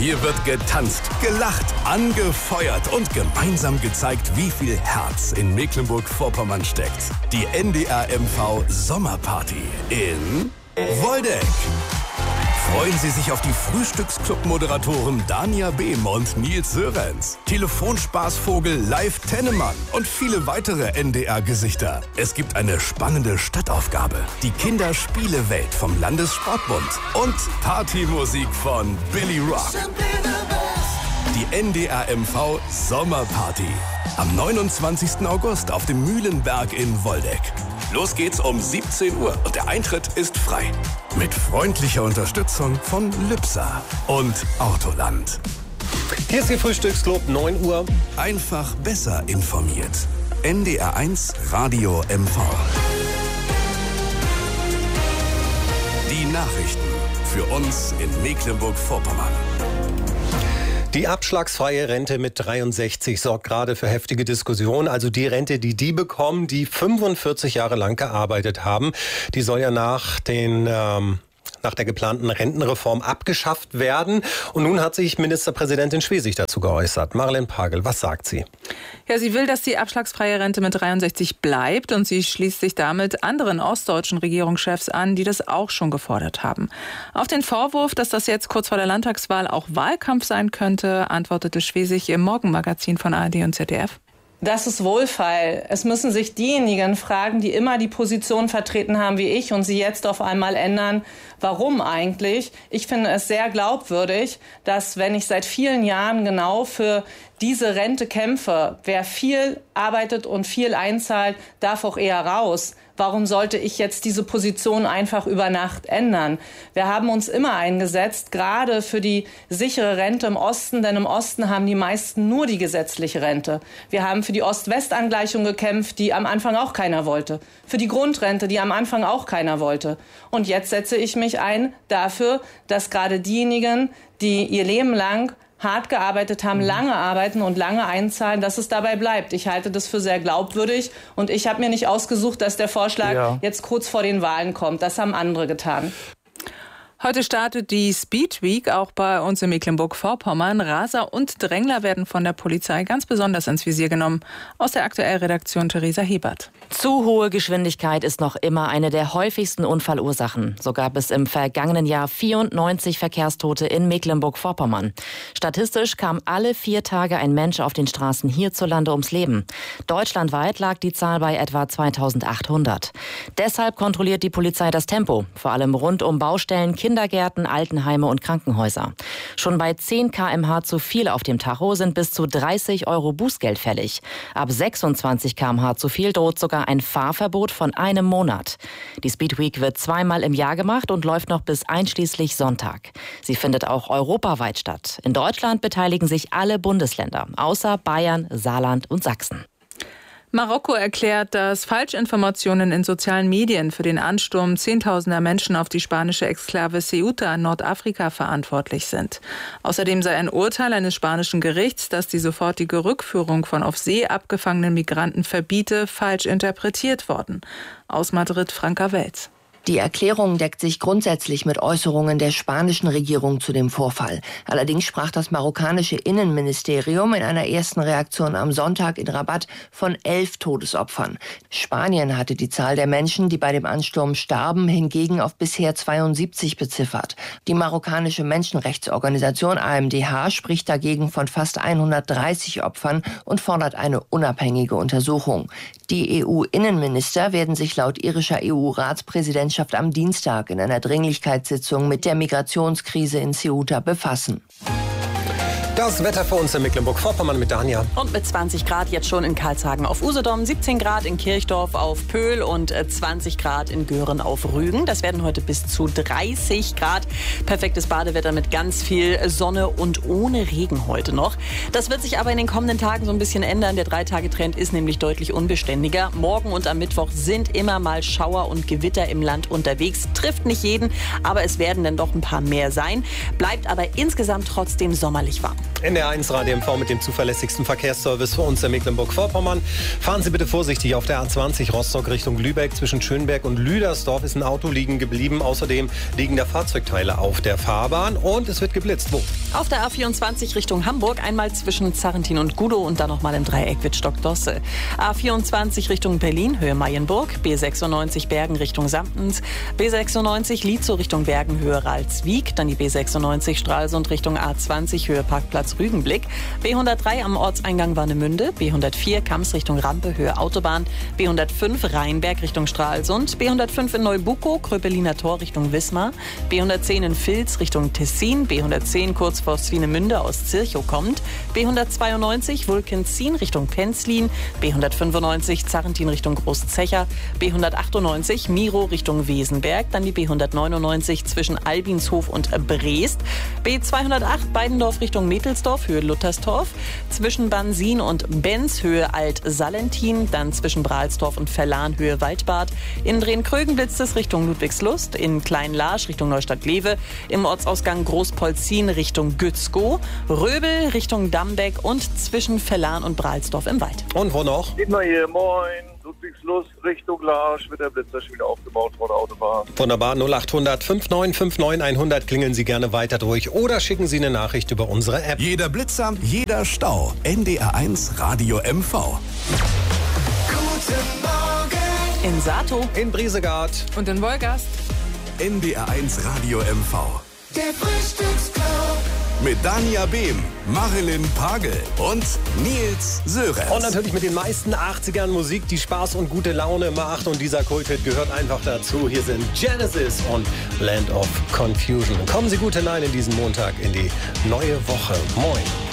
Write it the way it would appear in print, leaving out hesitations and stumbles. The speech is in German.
Hier wird getanzt, gelacht, angefeuert und gemeinsam gezeigt, wie viel Herz in Mecklenburg-Vorpommern steckt. Die NDR MV Sommerparty in Woldeck. Freuen Sie sich auf die Frühstücksclub-Moderatoren Dania Behm und Nils Sörenz, Telefonspaßvogel Live Tennemann und viele weitere NDR-Gesichter. Es gibt eine spannende Stadtaufgabe, die Kinderspielewelt vom Landessportbund und Partymusik von Billy Rock. Die NDR MV Sommerparty am 29. August auf dem Mühlenberg in Woldeck. Los geht's um 17 Uhr und der Eintritt ist frei. Mit freundlicher Unterstützung von Lübser und Autoland. Hier ist Ihr Frühstücksclub, 9 Uhr. Einfach besser informiert. NDR 1 Radio MV. Die Nachrichten für uns in Mecklenburg-Vorpommern. Die abschlagsfreie Rente mit 63 sorgt gerade für heftige Diskussionen. Also die Rente, die bekommen, die 45 Jahre lang gearbeitet haben, die soll ja nach der geplanten Rentenreform abgeschafft werden. Und nun hat sich Ministerpräsidentin Schwesig dazu geäußert. Marlene Pagel, was sagt sie? Ja, sie will, dass die abschlagsfreie Rente mit 63 bleibt und sie schließt sich damit anderen ostdeutschen Regierungschefs an, die das auch schon gefordert haben. Auf den Vorwurf, dass das jetzt kurz vor der Landtagswahl auch Wahlkampf sein könnte, antwortete Schwesig im Morgenmagazin von ARD und ZDF. Das ist wohlfeil. Es müssen sich diejenigen fragen, die immer die Position vertreten haben wie ich und sie jetzt auf einmal ändern. Warum eigentlich? Ich finde es sehr glaubwürdig, dass, wenn ich seit vielen Jahren genau für diese Rente kämpfe, wer viel arbeitet und viel einzahlt, darf auch eher raus. Warum sollte ich jetzt diese Position einfach über Nacht ändern? Wir haben uns immer eingesetzt, gerade für die sichere Rente im Osten, denn im Osten haben die meisten nur die gesetzliche Rente. Wir haben für die Ost-West-Angleichung gekämpft, die am Anfang auch keiner wollte. Für die Grundrente, die am Anfang auch keiner wollte. Und jetzt setze ich mich ein dafür, dass gerade diejenigen, die ihr Leben lang hart gearbeitet haben, lange arbeiten und lange einzahlen, dass es dabei bleibt. Ich halte das für sehr glaubwürdig und ich habe mir nicht ausgesucht, dass der Vorschlag jetzt kurz vor den Wahlen kommt. Das haben andere getan. Heute startet die Speed Week auch bei uns in Mecklenburg-Vorpommern. Raser und Drängler werden von der Polizei ganz besonders ins Visier genommen. Aus der Aktuellredaktion Theresa Hebert. Zu hohe Geschwindigkeit ist noch immer eine der häufigsten Unfallursachen. So gab es im vergangenen Jahr 94 Verkehrstote in Mecklenburg-Vorpommern. Statistisch kam alle 4 Tage ein Mensch auf den Straßen hierzulande ums Leben. Deutschlandweit lag die Zahl bei etwa 2800. Deshalb kontrolliert die Polizei das Tempo, vor allem rund um Baustellen, Kindergärten, Altenheime und Krankenhäuser. Schon bei 10 km/h zu viel auf dem Tacho sind bis zu 30 € Bußgeld fällig. Ab 26 km/h zu viel droht sogar ein Fahrverbot von 1 Monat. Die Speed Week wird 2-mal im Jahr gemacht und läuft noch bis einschließlich Sonntag. Sie findet auch europaweit statt. In Deutschland beteiligen sich alle Bundesländer, außer Bayern, Saarland und Sachsen. Marokko erklärt, dass Falschinformationen in sozialen Medien für den Ansturm Zehntausender Menschen auf die spanische Exklave Ceuta in Nordafrika verantwortlich sind. Außerdem sei ein Urteil eines spanischen Gerichts, das die sofortige Rückführung von auf See abgefangenen Migranten verbiete, falsch interpretiert worden. Aus Madrid, Franka Welz. Die Erklärung deckt sich grundsätzlich mit Äußerungen der spanischen Regierung zu dem Vorfall. Allerdings sprach das marokkanische Innenministerium in einer ersten Reaktion am Sonntag in Rabat von 11 Todesopfern. Spanien hatte die Zahl der Menschen, die bei dem Ansturm starben, hingegen auf bisher 72 beziffert. Die marokkanische Menschenrechtsorganisation AMDH spricht dagegen von fast 130 Opfern und fordert eine unabhängige Untersuchung. Die EU-Innenminister werden sich laut irischer EU-Ratspräsidentschaft am Dienstag in einer Dringlichkeitssitzung mit der Migrationskrise in Ceuta befassen. Das Wetter für uns in Mecklenburg-Vorpommern mit Dania. Und mit 20 Grad jetzt schon in Karlshagen auf Usedom, 17 Grad in Kirchdorf auf Pöhl und 20 Grad in Göhren auf Rügen. Das werden heute bis zu 30 Grad. Perfektes Badewetter mit ganz viel Sonne und ohne Regen heute noch. Das wird sich aber in den kommenden Tagen so ein bisschen ändern. Der 3-Tage-Trend ist nämlich deutlich unbeständiger. Morgen und am Mittwoch sind immer mal Schauer und Gewitter im Land unterwegs. Trifft nicht jeden, aber es werden dann doch ein paar mehr sein. Bleibt aber insgesamt trotzdem sommerlich warm. NDR1 Radio MV mit dem zuverlässigsten Verkehrsservice für uns in Mecklenburg-Vorpommern. Fahren Sie bitte vorsichtig auf der A20 Rostock Richtung Lübeck. Zwischen Schönberg und Lüdersdorf ist ein Auto liegen geblieben. Außerdem liegen da Fahrzeugteile auf der Fahrbahn und es wird geblitzt. Wo? Auf der A24 Richtung Hamburg, einmal zwischen Zarrentin und Gudow und dann nochmal im Dreieck Wittstock-Dosse. A24 Richtung Berlin, Höhe Mayenburg. B96 Bergen Richtung Samtens. B96 Lietzow Richtung Bergen, Höhe Ralswiek. Dann die B96 Stralsund Richtung A20, Höhe Parkplatz Rügenblick. B103 am Ortseingang Warnemünde. B104 Kams Richtung Rampe, Höhe Autobahn. B105 Rheinberg Richtung Stralsund. B105 in Neubukow, Kröpeliner Tor Richtung Wismar. B110 in Vils Richtung Tessin. B110 kurz vor Swinemünde aus Zirchow kommt. B192 Wulkenzin Richtung Penzlin. B195 Zarrentin Richtung Großzecher. B198 Miro Richtung Wesenberg. Dann die B199 zwischen Albinshof und Breest. B208 Beidendorf Richtung Metelsdorf, Höhe Luttersdorf. Zwischen Bansin und Benz, Höhe Alt-Salentin. Dann zwischen Brahlsdorf und Verlan, Höhe Waldbad. In Drehn-Krögen blitzt es Richtung Ludwigslust. In Klein-Larsch Richtung Neustadt-Lewe. Im Ortsausgang Großpolzin Richtung Gützkow. Röbel Richtung Dambeck und zwischen Verlan und Brahlsdorf im Wald. Und wo noch? Immer hier, moin. Ludwigslust Richtung Larsch wird der Blitzer schon wieder aufgebaut vor der Autobahn. Wunderbar, 0800 5959 100. Klingeln Sie gerne weiter durch oder schicken Sie eine Nachricht über unsere App. Jeder Blitzer, jeder Stau. NDR1 Radio MV. Guten Morgen. In Sato. In Briesegard. Und in Wolgast. NDR1 Radio MV. Der Frühstücksclub. Mit Dania Behm, Marilyn Pagel und Nils Sörenz. Und natürlich mit den meisten 80ern Musik, die Spaß und gute Laune macht. Und dieser Kulthit gehört einfach dazu. Hier sind Genesis und Land of Confusion. Kommen Sie gut hinein in diesen Montag, in die neue Woche. Moin.